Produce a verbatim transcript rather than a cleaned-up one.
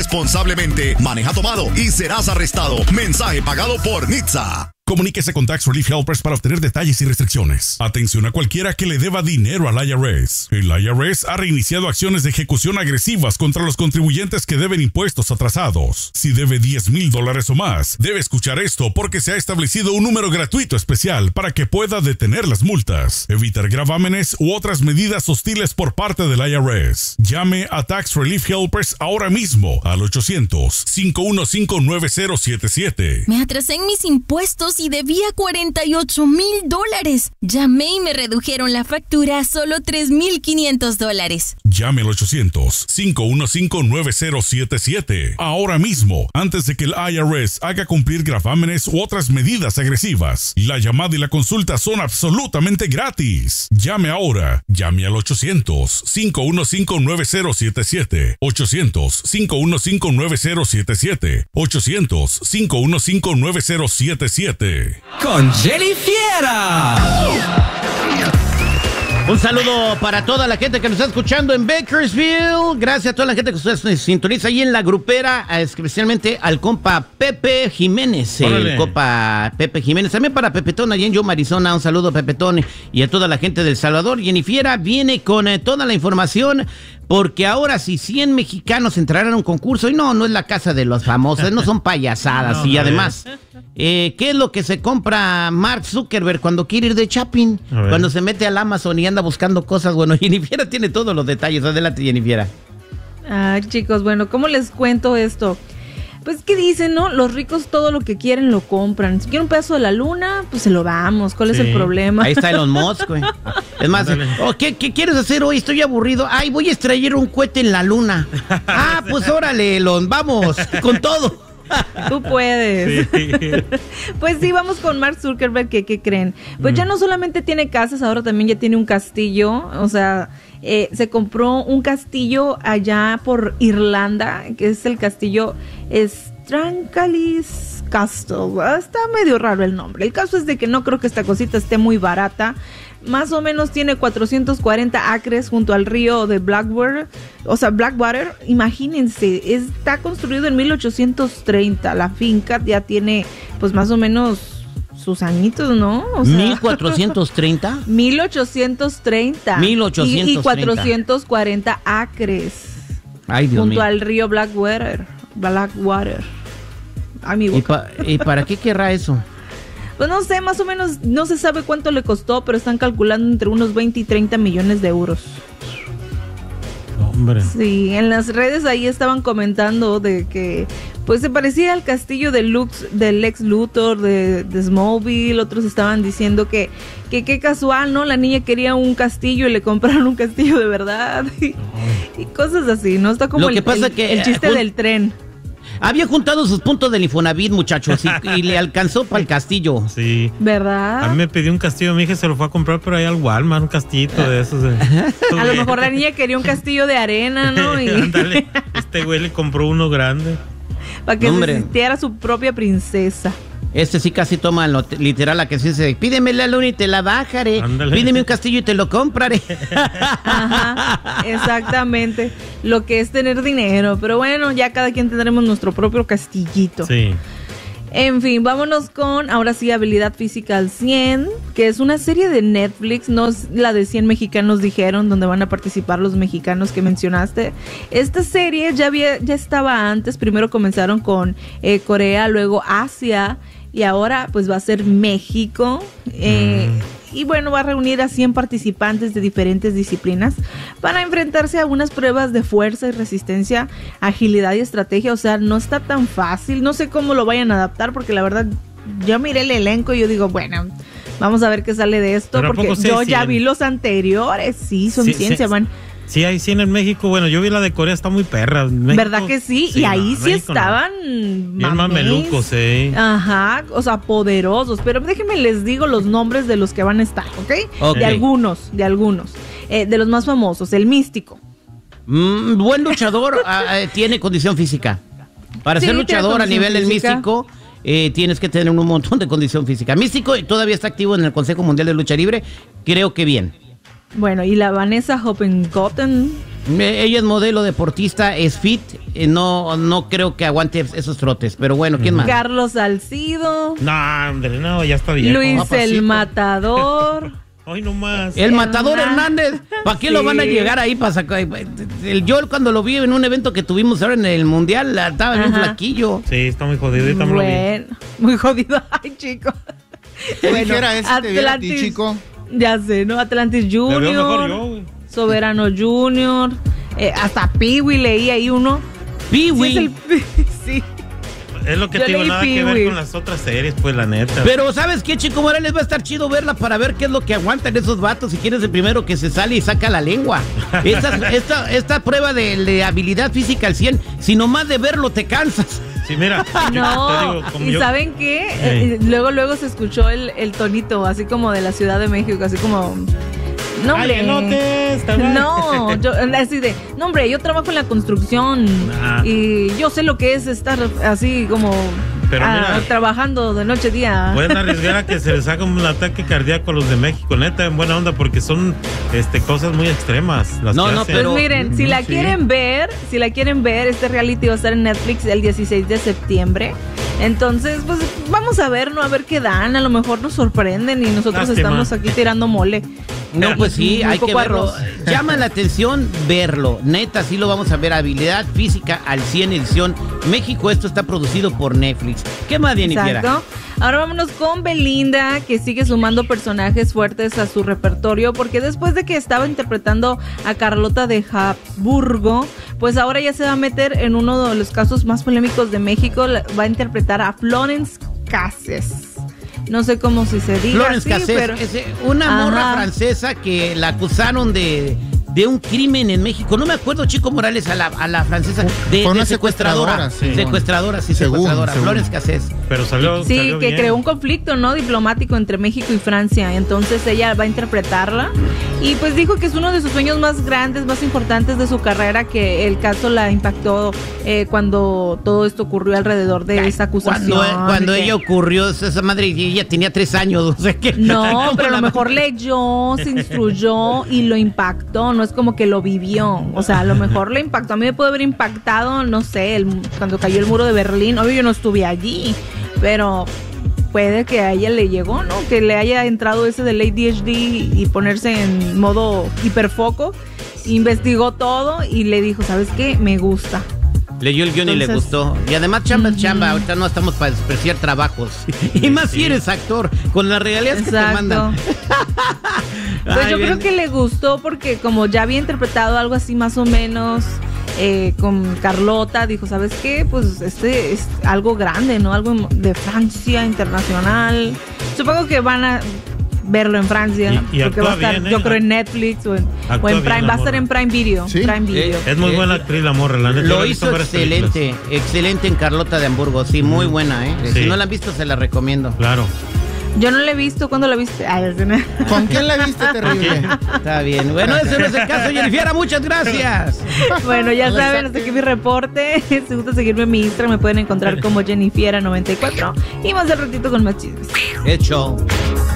Responsablemente, maneja tomado y serás arrestado. Mensaje pagado por Nitza. Comuníquese con Tax Relief Helpers para obtener detalles y restricciones. Atención a cualquiera que le deba dinero al I R S. El I R S ha reiniciado acciones de ejecución agresivas contra los contribuyentes que deben impuestos atrasados. Si debe diez mil dólares o más, debe escuchar esto porque se ha establecido un número gratuito especial para que pueda detener las multas, evitar gravámenes u otras medidas hostiles por parte del I R S. Llame a Tax Relief Helpers ahora mismo al ochocientos, cinco uno cinco, nueve cero siete siete. Me atrasé en mis impuestos y debía cuarenta y ocho mil dólares. Llamé y me redujeron la factura a solo tres mil quinientos dólares. Llame al ochocientos, cinco uno cinco, nueve cero siete siete ahora mismo, antes de que el I R S haga cumplir gravámenes u otras medidas agresivas. La llamada y la consulta son absolutamente gratis. Llame ahora. Llame al ochocientos, cinco uno cinco, nueve cero siete siete. ochocientos, cinco uno cinco, nueve cero siete siete. ochocientos, cinco uno cinco, nueve cero siete siete. Con Jenny Fiera. Un saludo para toda la gente que nos está escuchando en Bakersfield. Gracias a toda la gente que se sintoniza ahí en la grupera, especialmente al compa Pepe Jiménez. Órale. El compa Pepe Jiménez. También para Pepetón, allí en Yuma, Arizona. Un saludo a Pepetón y a toda la gente del Salvador. Jenny Fiera viene con eh, toda la información. Porque ahora si cien mexicanos entrarán a un concurso, y no, no es la casa de los famosos, no son payasadas. No, y además, eh, ¿qué es lo que se compra Mark Zuckerberg cuando quiere ir de shopping? Cuando se mete al Amazon y anda buscando cosas. Bueno, Jenny Fiera tiene todos los detalles. Adelante, Jenny Fiera. Ay, chicos, bueno, ¿cómo les cuento esto? Pues, ¿qué dicen, no? Los ricos todo lo que quieren lo compran. Si quieren un pedazo de la luna, pues se lo damos. ¿Cuál sí. es el problema? Ahí está Elon Musk, güey. Es más, oh, ¿qué, ¿qué quieres hacer hoy? Estoy aburrido. Ay, voy a extraer un cohete en la luna. Ah, pues órale, Elon, vamos, con todo. Tú puedes. Sí. Pues sí, vamos con Mark Zuckerberg, que ¿qué creen? Pues mm. ya no solamente tiene casas, ahora también ya tiene un castillo. O sea, eh, se compró un castillo allá por Irlanda, que es el castillo Strancalis Castle. Está medio raro el nombre. El caso es de que no creo que esta cosita esté muy barata. Más o menos tiene cuatrocientos cuarenta acres junto al río de Blackwater. O sea, Blackwater, imagínense, está construido en mil ochocientos treinta. La finca ya tiene, pues más o menos sus añitos, ¿no? O sea, ¿mil cuatrocientos treinta? mil ochocientos treinta. mil ochocientos treinta. Y, y cuatrocientos cuarenta acres. Ay, Dios junto mío. al río Blackwater. Blackwater. Ay, mi boca. ¿Y, pa, ¿Y para qué querrá eso? Pues no sé, más o menos, no se sabe cuánto le costó, pero están calculando entre unos veinte y treinta millones de euros. Hombre. Sí, en las redes ahí estaban comentando de que pues se parecía al castillo de Lux, del Lex Luthor, de, de Smallville. Otros estaban diciendo que que qué casual, ¿no? La niña quería un castillo y le compraron un castillo de verdad. Y, y cosas así, ¿no? Está como Lo que el, pasa el, que, el chiste eh, del tren. Había juntado sus puntos del Infonavit, muchachos, y, y le alcanzó para el castillo. Sí. ¿Verdad? A mí me pidió un castillo, mi hija se lo fue a comprar, pero ahí al Walmart, un castillito de esos. Eh. A lo mejor la niña quería un castillo de arena, ¿no? Y Ándale, este güey le compró uno grande. Para que Hombre. se sintiera su propia princesa. Este sí casi toma lo literal a que se dice, pídeme la luna y te la bajaré. Ándale. Pídeme un castillo y te lo compraré. Ajá, exactamente. Lo que es tener dinero. Pero bueno, ya cada quien tendremos nuestro propio castillito. Sí. En fin, vámonos con, ahora sí, Habilidad Física al cien, que es una serie de Netflix, no es la de cien mexicanos dijeron, donde van a participar los mexicanos que mencionaste. Esta serie ya, había, ya estaba antes, primero comenzaron con eh, Corea, luego Asia, y ahora pues va a ser México. Eh, mm. Y bueno, va a reunir a cien participantes de diferentes disciplinas para enfrentarse a unas pruebas de fuerza y resistencia, agilidad y estrategia. O sea, no está tan fácil. No sé cómo lo vayan a adaptar, porque la verdad, yo miré el elenco y yo digo, bueno, vamos a ver qué sale de esto, porque yo ya vi los anteriores. Sí, son sí, ciencia, sí, van. Sí, hay cien en México. Bueno, yo vi la de Corea, está muy perra. México, ¿verdad que sí? sí y ahí no, sí México estaban no. Bien mamelucos, sí. Ajá, o sea, poderosos. Pero déjenme les digo los nombres de los que van a estar, ¿ok? okay. De algunos, de algunos. Eh, de los más famosos, el Místico. Mm, buen luchador, uh, tiene condición física. Para sí, ser luchador a nivel del Místico, eh, tienes que tener un montón de condición física. Místico todavía está activo en el Consejo Mundial de Lucha Libre. Creo que bien. Bueno, y la Vanessa Hoppengotten, Eh, Ella es modelo, deportista, es fit. eh, no, no creo que aguante esos trotes. Pero bueno, ¿quién más? Carlos Salcido. No, hombre, no, ya está bien. Luis Papacito. el Matador. Hoy nomás. El Matador Hernán- Hernández. ¿Para qué Sí. lo van a llegar ahí para sacar? El, yo cuando lo vi en un evento que tuvimos ahora en el Mundial, la- estaba bien Ajá. flaquillo. Sí, está muy jodido. Ahorita me lo vi. Bueno, muy jodido. Ay, chico. ¿Qué dijera ese te viera a ti, chico? Ya sé, ¿no? Atlantis Me veo mejor yo, Junior. güey. Soberano Junior. eh, hasta Peewee leí ahí uno. Peewee. Sí, es el- sí. Es lo que Yo te digo, leí nada que ver Pee-wee. con las otras series, pues la neta. Pero ¿sabes qué, Chico Morales? Va a estar chido verla para ver qué es lo que aguantan esos vatos. Si quieres el primero que se sale y saca la lengua. Esta, esta, esta prueba de, de habilidad física al cien, si nomás de verlo te cansas. Sí, mira. yo No, te digo, como y yo- ¿saben qué? Ey. Eh, luego, luego se escuchó el, el tonito, así como de la Ciudad de México, así como... No, Ay, hombre. elotes, está mal. No, yo, así de, no, hombre, yo trabajo en la construcción Ah. y yo sé lo que es estar así como Pero ah, mira. trabajando de noche a día. Pueden arriesgar a que se les haga un ataque cardíaco a los de México, neta, en buena onda, porque son este, cosas muy extremas. Las No, que no, hacen. Pues pero- miren, si la sí. quieren ver, si la quieren ver, este reality va a estar en Netflix el dieciséis de septiembre. Entonces, pues vamos a ver, ¿no? A ver qué dan. A lo mejor nos sorprenden y nosotros Lástima. estamos aquí tirando mole. No, pues sí, Muy hay que poco verlo. arroz. Llama la atención verlo. Neta, sí lo vamos a ver. Habilidad física al cien edición México. Esto está producido por Netflix. ¿Qué más, Jennifer? Exacto. Ahora vámonos con Belinda, que sigue sumando personajes fuertes a su repertorio, porque después de que estaba interpretando a Carlota de Habsburgo, pues ahora ya se va a meter en uno de los casos más polémicos de México. La- Va a interpretar a Florence Cassés. No sé cómo si se diga Florence así, Cassés, pero... es eh, una morra Ajá. francesa que la acusaron de, de un crimen en México. No me acuerdo, Chico Morales, a la, a la francesa. De, Fue una de secuestradora. secuestradora, sí. Secuestradora, sí, Según, secuestradora. según. Florence Cassés. Pero salió. Sí, salió que bien. creó un conflicto, ¿no? Diplomático entre México y Francia. Entonces ella va a interpretarla. Y pues dijo que es uno de sus sueños más grandes, más importantes de su carrera, que el caso la impactó eh, cuando todo esto ocurrió alrededor de esa acusación. Cuando, cuando de que- ella ocurrió, esa madre, y ella tenía tres años. O sea que, No, pero a lo la- mejor leyó, se instruyó y lo impactó. No es como que lo vivió. O sea, a lo mejor le impactó. A mí me puede haber impactado, no sé, el- cuando cayó el muro de Berlín. Obvio, yo no estuve allí, pero puede que a ella le llegó, ¿no? Que le haya entrado ese del A D H D y ponerse en modo hiperfoco. Investigó todo y le dijo, ¿sabes qué? Me gusta. Leyó el guión y le Entonces- gustó. Y además, chamba es chamba. Ahorita no estamos para despreciar trabajos. Y más si eres actor, con las regalías que te Exacto. mandan. Pues Ay, yo bien. creo que le gustó porque como ya había interpretado algo así más o menos eh, con Carlota, dijo, ¿sabes qué? Pues este es algo grande, ¿no? Algo de Francia, internacional. Supongo que van a verlo en Francia. Y- y porque va a actúa estar, bien, yo ¿eh? creo, en Netflix o en, Actúa o en bien Prime. la Va a estar morra. en Prime Video. Sí. Prime Video. Eh, Es muy buena actriz la morra, la neta. yo la Lo he visto en hizo varias películas. excelente, excelente en Carlota de Hamburgo. Sí, muy buena, ¿eh? Sí. Si no la han visto, se la recomiendo. Claro. Yo no la he visto. ¿Cuándo la viste? Ay, sí, no. ¿Con quién la viste terrible? Está bien. Bueno, ese no es el caso, Jennifer. Muchas gracias. Bueno, ya No le saben, saques. hasta aquí mi reporte. Si gusta seguirme en mi Instagram, me pueden encontrar como Jennifiera noventa y cuatro. Y más de ratito con más chismes. Hecho.